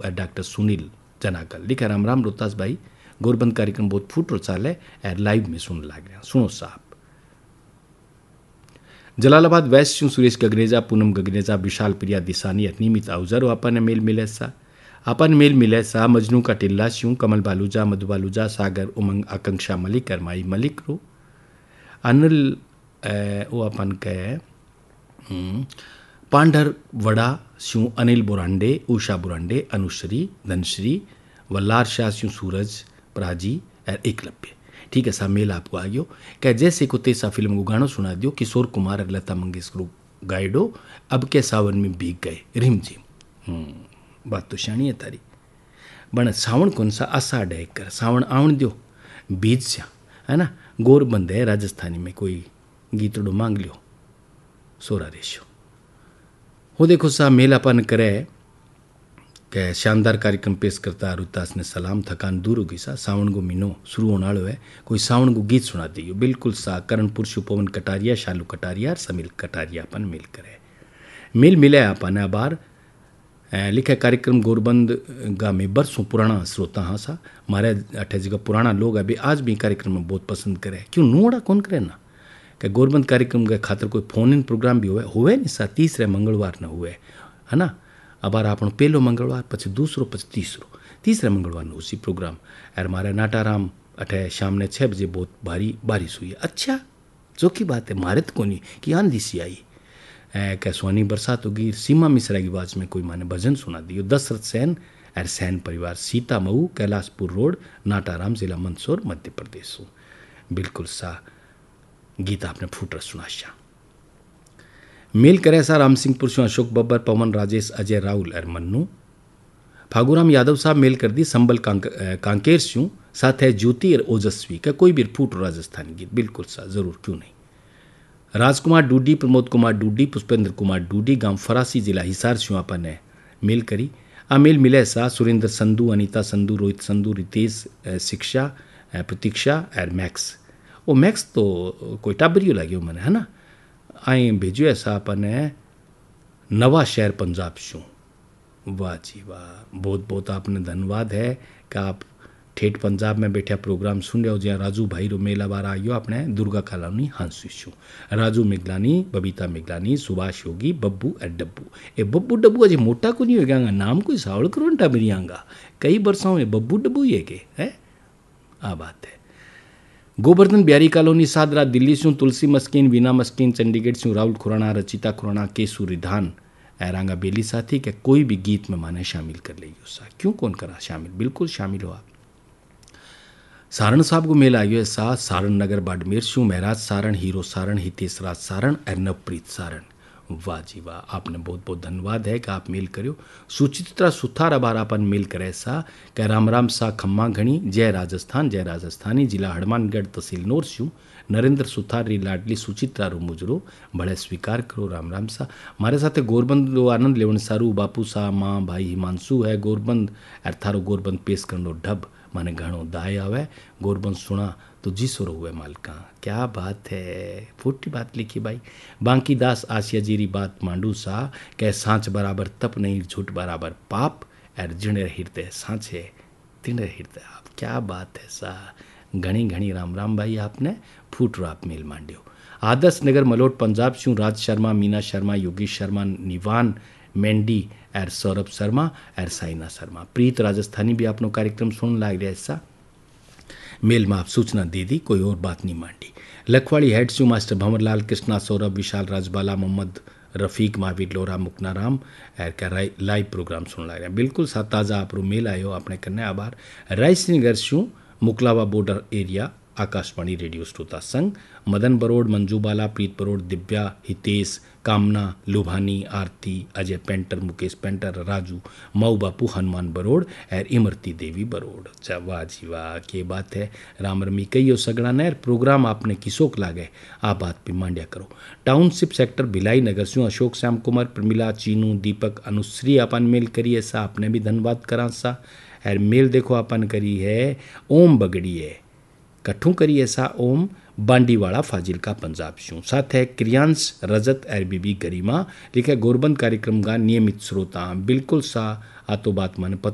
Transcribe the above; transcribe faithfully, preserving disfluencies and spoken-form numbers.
Doctor Sunil जनाकल लिखा राम राम रोहतास भाई, गोरबंद कार्यक्रम बहुत फूट रो चाल है एर लाइव में सुन लाग रहा सुनो साहब। जलालाबाद वेस्ट शू सुरेश गगरेजा पूनम गगरेजा विशाल प्रिया दिसानी नियमित अवजर अपन मेल मिले सा अपन मेल मिले सा मजनू का टिल्ला शू कमल बालूजा मधु बालूजा सागर उमंग आकांक्षा मलिक अरमाई मलिक रो अनिल वो अपन कहे पांडर वड़ा शू अनिल बुरांडे उषा बुरांडे अनुश्री धनश्री वल्लार शाह शू सूरज प्राजी और एकलव्य। ठीक है सा मेल आपको आ गयो क्या जैसे को तेसा फिल्म को गाना सुना दियो किशोर कुमार और लता मंगेशकर गाइडो अब के सावन में भीग गए रिम झिम। बात तो शानी है तारी बण सावन कौन सा आषाढ़ है कर सावन आवन दियो बीज से है ना। गोरबंद है राजस्थानी में कोई गीतड़ो मांग लियो सोरा रेशो हो देखो सा मेल अपन करे के शानदार कार्यक्रम पेश करता रुतास ने सलाम थकान दूर होगी सा सावन को महीनो शुरू होने वालो है कोई सावन को गीत सुना दियो बिल्कुल सा करणपुर पवन कटारिया शालू कटारिया समील कटारिया अपन मिल करे मिल मिले अपन आबार लिखे कार्यक्रम गोरबंद गा में बरसों पुराना श्रोता हाँ सा मारे अठे जगह पुराना लोग अभी आज भी कार्यक्रम में बहुत पसंद करे क्यों नोड़ा कौन करे ना कि गोरबंद कार्यक्रम के खातर कोई फोन इन प्रोग्राम भी हुए हुए नहीं सा तीसरे मंगलवार न हुए है ना। अबार आपण पहलो मंगलवार पछी दूसरो पछी तीसरो तीसरे मंगलवार न उसी प्रोग्राम और मारे नाटाराम अठे शाम ने छः बजे बहुत भारी बारिश हुई है। अच्छा चौकी बात है मारे तो कोनी कि आंधी सी आई क्या सोनी बरसात होगी सीमा मिश्रा की आवाज में कोई माने भजन सुना दियो दशरथ सैन और सैन परिवार सीता मऊ कैलाशपुर रोड नाटाराम जिला मंदसौर मध्य प्रदेश। बिल्कुल सा गीत आपने फूट सुनाशा मेल करे सा राम सिंह पुरुषों अशोक बब्बर पवन राजेश अजय राहुल और मन्नू फागुराम यादव साहब मेल कर दी संबल कांक, कांकेर स्यू साथ है ज्योति और ओजस्वी का कोई भी फूट राजस्थानी गीत बिल्कुल सा जरूर क्यों नहीं। राजकुमार डूडी प्रमोद कुमार डूडी पुष्पेंद्र कुमार डूडी गांव फरासी जिला हिसार स्यू अपन ने मेल करी आ मेल मिले सा सुरेंद्र संधू अनीता संधू रोहित संधू रितेश शिक्षा प्रतीक्षा और मैक्स वो मैक्स तो कोई टाबरियो लगे मैंने है ना आई भेजो ऐसा अपन नवा शहर पंजाब शू वाह जी वाह बहुत बहुत आपने धन्यवाद है कि आप ठेठ पंजाब में बैठा प्रोग्राम सुन रहे हो जहाँ राजू भाई रो मेला बार आयो अपने दुर्गा कॉलोनी हंसू शू राजू मिगलानी बबीता मिगलानी सुभाष योगी बब्बू और डब्बू ए बब्बू डब्बू अजय मोटा को नहीं होगा नाम कोई सावड़ करो ना मेरी आंगा कई बरसों में बब्बू डब्बू ये के है आ बात है। गोवर्धन बिहारी कॉलोनी सादरा दिल्ली से तुलसी मस्किन वीना मस्किन चंडीगढ़ से राहुल खुराना रचिता खुराना केसु रिधान ऐरांगा बेली साथी के कोई भी गीत में माने शामिल कर ले सा क्यों कौन करा शामिल बिल्कुल शामिल हो आप। सारण साहब को मेल आयो सा सारण नगर बाड़मेर शू महराज सारण हीरो सारण हितेश राज सारण और नवप्रीत सारण वाह जी वाह आपने बहुत बहुत धन्यवाद है कि आप मेल करो। सुचित्रा सुथार अबार अपन मेल करे सा कि राम राम सा खम्मा घणी जय राजस्थान जय राजस्थानी जिला हनुमानगढ़ तहसील नोर शू नरेंद्र सुथार री लाडली सुचित्रा रो मुजरो बड़े स्वीकार करो राम राम सा मारे साथे गोरबंद रो आनंद लेवन सारू बापू सा माँ भाई हिमांशु है गोरबंद अर्थारो गोरबंद पेश करनो ढब माने घणो दाय आवे गोरबंद सुना तो जी सुर हुए मालका क्या बात है फूटी बात लिखी भाई। बांकी दास आसिया जीरी बात मांडू सा कह सांच बराबर तप नहीं झूठ बराबर पाप और जिणे हृदय सांचे तिणे हृदय आप क्या बात है सा घनी घनी राम राम भाई आपने फूट राप मेल मांडियो। आदर्श नगर मलोट पंजाब शू राज शर्मा मीना शर्मा योगेश शर्मा निवान मेंडी और सौरभ शर्मा और साइना शर्मा प्रीत राजस्थानी भी आपनो कार्यक्रम सुन लाग रहा ऐसा मेल में आप सूचना दे दी कोई और बात नहीं मांडी। लखवाड़ी हेड शू मास्टर भंवरलाल कृष्णा सौरभ विशाल राजबाला मोहम्मद रफीक महावीर लोरा मुकनाराम और क्या लाइव प्रोग्राम सुन लग रहे हैं बिल्कुल साथ ताज़ा आप मेल आयो अपने करने आभार। रायसिंगर शू Muklawa border area Akashvani radio श्रोता संघ मदन बरोड मंजू बाला प्रीत बरोड दिव्या हितेश कामना लुभानी आरती अजय पेंटर मुकेश पेंटर राजू मऊ बापू हनुमान बरोड और इमरती देवी बरोड वाह जी वाह के बात है राम रमी कई सगड़ा नहर प्रोग्राम आपने किसोक लागे आ बात पे मांडिया करो। टाउनशिप सेक्टर भिलाई नगर से अशोक श्याम कुमार प्रमिला चीनू दीपक अनुश्री अपन मेल करी ऐसा आपने भी धन्यवाद करा सा और मेल देखो अपन करी है ओम बगड़ी है कट्ठू करी ऐसा ओम बांडीवाड़ा फाजिलका पंजाब शू साथ है क्रियांश रजत और बीबी गरिमा लिखे गोरबंद कार्यक्रम का नियमित श्रोता बिल्कुल सा आतो बात मन